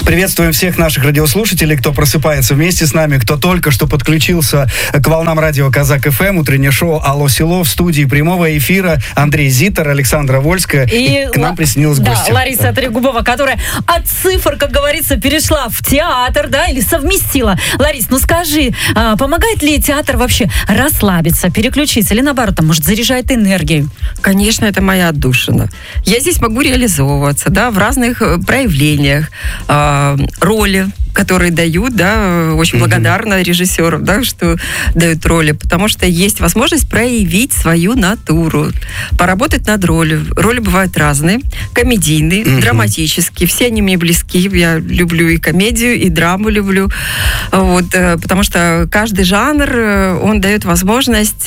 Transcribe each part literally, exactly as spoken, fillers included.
Приветствуем всех наших радиослушателей, кто просыпается вместе с нами, кто только что подключился к волнам радио Казак эф эм, утреннее шоу «Алло, село», в студии прямого эфира Андрей Зитер, Александра Вольская. И, и к нам присоединилась да, гостья. Лариса Трегубова, которая от цифр, как говорится, перешла в театр, да, или совместила. Ларис, ну скажи, а, помогает ли театр вообще расслабиться, переключиться, или наоборот, там, может, заряжает энергией? Конечно, это моя отдушина. Я здесь могу реализовываться, да, в разных проявлениях, э, роли, которые дают, да, очень благодарна режиссерам, да, что дают роли, потому что есть возможность проявить свою натуру, поработать над ролью. Роли бывают разные, комедийные, mm-hmm. драматические, все они мне близки, я люблю и комедию, и драму люблю, вот, потому что каждый жанр, он дает возможность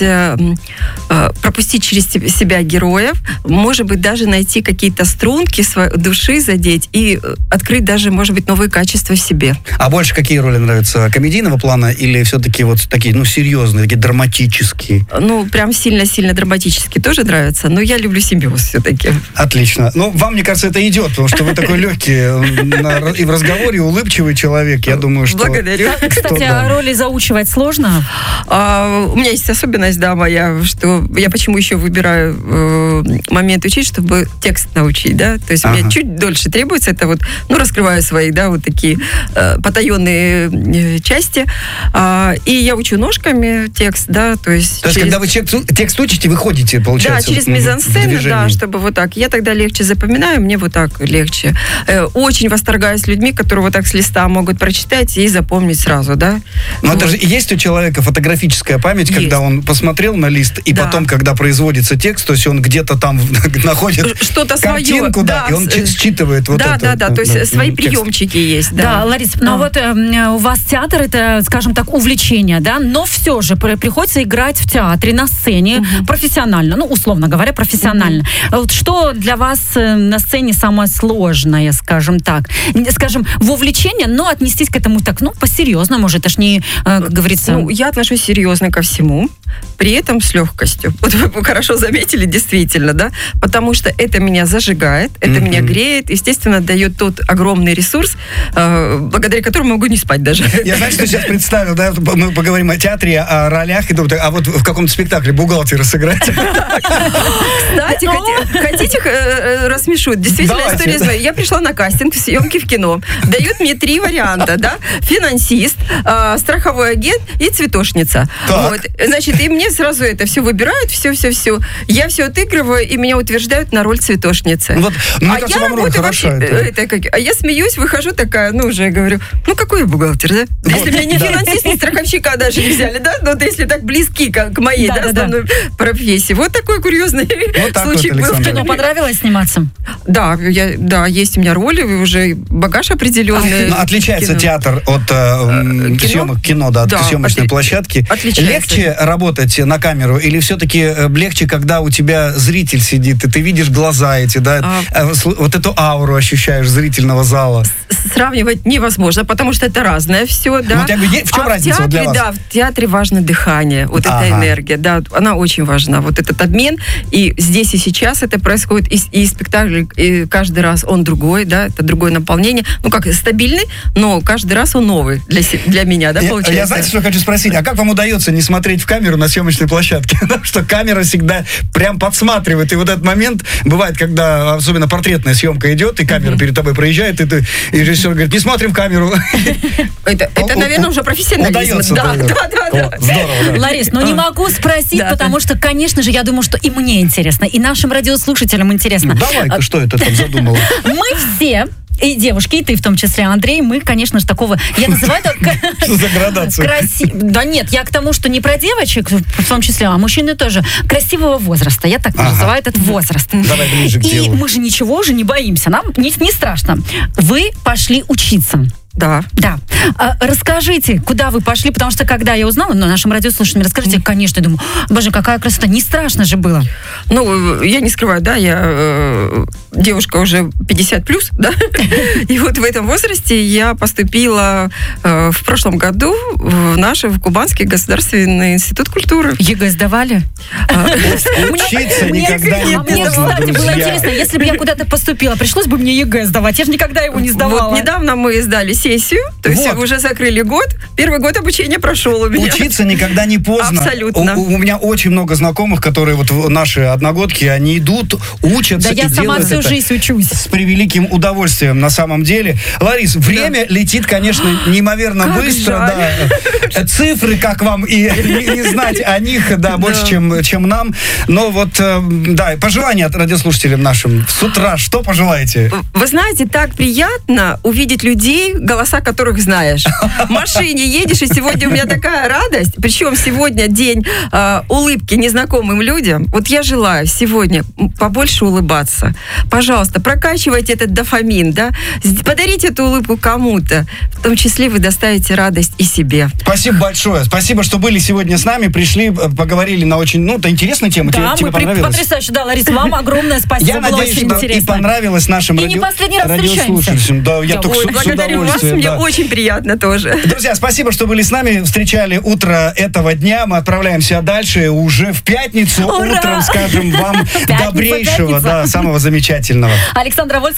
пропустить через себя героев, может быть, даже найти какие-то струнки своей души задеть и открыть даже, может быть, новые качества в себе. А больше какие роли нравятся? Комедийного плана или все-таки вот такие, ну, серьезные, такие драматические? Ну, прям сильно-сильно драматические тоже нравятся, но я люблю симбиоз все-таки. Отлично. Ну, вам, мне кажется, это идет, потому что вы такой легкий и в разговоре улыбчивый человек. Я думаю, что... Благодарю. Кстати, а роли заучивать сложно? А, у меня есть особенность, да, моя, что я почему еще выбираю э, момент учить, чтобы текст научить, да, то есть ага. у меня чуть дольше требуется, это вот, ну, раскрываю свои, да, вот такие э, потаенные э, части, э, и я учу ножками текст, да, то есть... То есть, через... когда вы текст, текст учите, вы ходите, получается? Да, через мизансцену, да, чтобы вот так, я тогда легче запоминаю, мне вот так легче. Э, очень восторгаюсь людьми, которые вот так с листа могут прочитать и запомнить сразу, да. Но вот. Это же есть у человека фотографическая память, есть. Когда он посмотрел на лист, и да. потом, когда производится текст, то есть он где-то там находит что-то картинку, свое, да, да, и он считывает вот да, это. Да, да, да, то есть да, свои текст. приемчики есть, да. Да, Ларис, ну а. вот э, у вас театр, это, скажем так, увлечение, да, но все же приходится играть в театре, на сцене, угу. профессионально, ну, условно говоря, профессионально. Угу. Вот что для вас на сцене самое сложное, скажем так? Скажем, в увлечение, но отнестись к этому так, ну, по-серьезному, это ж не, как говорится... Ну, я отношусь серьезно ко всему, при этом с легкостью. Вот вы хорошо заметили, действительно, да, потому что это меня зажигает, это mm-hmm. меня греет, естественно, дает тот огромный ресурс, э, благодаря которому могу не спать даже. Я, знаешь, что сейчас представил, да, мы поговорим о театре, о ролях, и думаю, а вот в каком-то спектакле бухгалтера сыграть? Кстати, хотите, рассмешу, действительно, история своя. Я пришла на кастинг в съемки в кино, дают мне три варианта, да, финансист, страховой агент и цветошница. Вот, значит, и мне сразу это все выбирают, все-все-все. Я все отыгрываю, и меня утверждают на роль цветошницы. Вот, мне а кажется, я вам роль хороша. Это. Это как, а я смеюсь, выхожу такая, ну, уже говорю, ну, какой я бухгалтер, да? Вот, если меня ни да. финансист, ни страховщика даже не взяли, да? Ну, если так близки к, к моей, да, да, основной да. профессии. Вот такой курьезный вот случай вот, был. В кино понравилось сниматься? Да, я, да, есть у меня роли, уже багаж определенный. Но отличается кино. Театр от э, кино? съемок кино, да, да, от съемочной отли... площадки. Отличается. Легче работать на камеру или все-таки легче, когда у тебя зритель сидит, и ты видишь глаза эти, да, а... вот эту ауру ощущаешь зрительного зала? Сравнивать невозможно, потому что это разное все, да. Вот, в чем а разница в театре, для вас? Да, в театре важно дыхание, вот ага. эта энергия, да, она очень важна, вот этот обмен, и здесь и сейчас это происходит, и, и спектакль, и каждый раз он другой, да, это другое наполнение, ну как, стабильный, но каждый раз он новый для, для меня, да, получается. Я, я знаете, что хочу спросить, а как вам удается не смотреть в камеру на съемочной площадке? Потому что камера всегда прям подсматривает, и вот этот момент бывает, когда особенно портретная съемка идет, и камера mm-hmm. перед тобой проезжает, и, ты, и режиссер говорит, не смотрим в камеру. Это, это наверное, уже профессионализм. Удается, да, да, да, да, да. Здорово, да. Ларис, ну не могу спросить, да, потому да. что, конечно же, я думаю, что и мне интересно, и нашим радиослушателям интересно. Ну, давай-ка, что это там задумала? Мы все... И девушки, и ты в том числе, Андрей, мы, конечно же, такого... Я называю это... Что за градация? Краси... Да нет, я к тому, что не про девочек, в том числе, а мужчины тоже. Красивого возраста. Я так ага. называю этот возраст. Давай ближе к делу. И мы же ничего уже не боимся. Нам не, не страшно. Вы пошли учиться. Да. Да. А, расскажите, куда вы пошли, потому что когда я узнала, ну, нашим радиослушателям расскажите, конечно, я думаю, боже, какая красота, не страшно же было. Ну, я не скрываю, да, я э, девушка уже пятьдесят плюс, да, и вот в этом возрасте я поступила э, в прошлом году в наш в Кубанский государственный институт культуры. ЕГЭ сдавали? Учиться никогда не поздно, мне, кстати, было интересно, если бы я куда-то поступила, пришлось бы мне ЕГЭ сдавать, я же никогда его не сдавала. Вот недавно мы сдали сессию, то есть вот. Уже закрыли год. Первый год обучения прошел у меня. Учиться никогда не поздно. Абсолютно. У, у меня очень много знакомых, которые вот наши одногодки, они идут, учатся да и я сама делают всю это жизнь учусь. С превеликим удовольствием на самом деле. Ларис, время да. летит, конечно, неимоверно как быстро. Да. Цифры, как вам и не, не знать о них, да, больше, да. Чем, чем нам. Но вот, да, пожелания от радиослушателям нашим. С утра что пожелаете? Вы знаете, так приятно увидеть людей, голоса которых знаешь. В машине едешь, и сегодня у меня такая радость. Причем сегодня день э, улыбки незнакомым людям. Вот я желаю сегодня побольше улыбаться. Пожалуйста, прокачивайте этот дофамин, да? Подарите эту улыбку кому-то. В том числе вы доставите радость и себе. Спасибо большое. Спасибо, что были сегодня с нами. Пришли, поговорили на очень, ну, это интересная тема. Да, тебе, мы тебе понравилось? Потрясающе. Да, Ларис, вам огромное спасибо. Я надеюсь, что интересно. и понравилось нашим ради... радиослушателям. Да, я да, только ой, с, благодарю с вас, да. мне очень приятно тоже. Друзья, спасибо, что были с нами, встречали утро этого дня. Мы отправляемся дальше уже в пятницу. Ура! Утром скажем вам пятница, добрейшего, пятница. Да, самого замечательного. Александра Вольская.